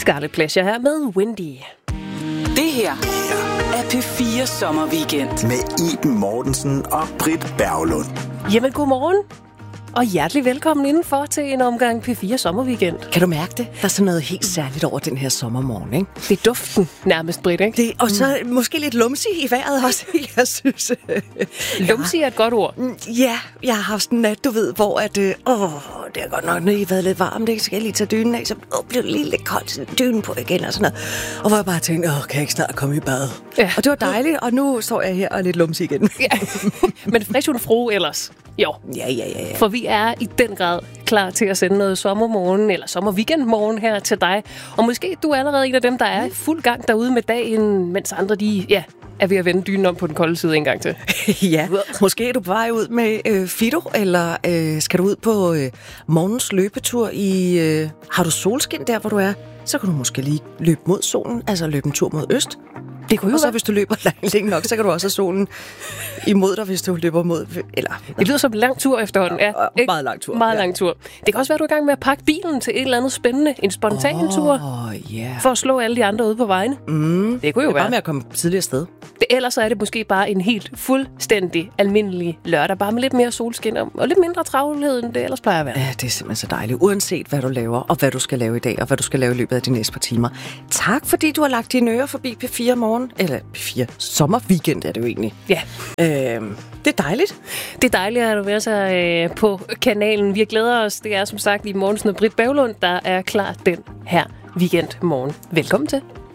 Scarlet Pleasure her med Wendy. Det her er P4 Sommerweekend. Med Iben Mortensen og Britt Berglund. Jamen, godmorgen. Og hjertelig velkommen indenfor til en omgang P4 Sommerweekend. Kan du mærke det? Der er sådan noget helt særligt over den her sommermorgen, ikke? Det er duften nærmest, Britt, ikke? Det, og så måske lidt lumsig i vejret også, jeg synes. Lumsig er et godt ord. Ja, jeg har haft en nat, du ved, hvor at, det er godt nok, når I har været lidt varmt, ikke? Så skal jeg lige tage dynen af, så bliver det lige lidt koldt, så dynen på igen og sådan noget. Og hvor jeg bare tænkte, kan jeg ikke snart komme i bad? Ja. Og det var dejligt, og nu står jeg her og er lidt lumsig igen. Ja. Men frisk und froh ellers. Jo. Ja. For vi er i den grad klar til at sende noget sommermorgen eller sommerweekendmorgen her til dig. Og måske du er allerede en af dem, der er i fuld gang derude med dagen, mens andre de er ved at vende dynen om på den kolde side en gang til. Ja, måske er du på vej ud med Fido, eller skal du ud på morgens løbetur i... har du solskin der, hvor du er? Så kan du måske lige løbe mod solen, altså løbe en tur mod øst. Det kunne jo og så være. hvis du løber længe nok, så kan du også have solen imod dig, hvis du løber mod... Eller, det lyder som en lang tur efterhånden. Ja, meget lang tur. Meget lang tur. Det kan også være, at du er i gang med at pakke bilen til et eller andet spændende. En spontan tur. Yeah. For at slå alle de andre ude på vejene. Det kunne jo det er være. bare med at komme tidligere sted. Ellers er det måske bare en helt fuldstændig almindelig lørdag. Bare med lidt mere solskin og lidt mindre travlhed, end det ellers plejer at være. Ja, det er simpelthen så dejligt. Uanset hvad du laver, og hvad du skal lave i dag, og hvad du skal lave i løbet af de næste par timer. Tak, fordi du har lagt dine ører forbi P4 morgen. Eller P4 sommerweekend er det jo egentlig. Ja. Det er dejligt. Det er dejligt at have dig med sig på kanalen. Vi glæder os. Det er som sagt i Mortensen og Britt Berglund, der er klar den her weekendmorgen. Velkommen til.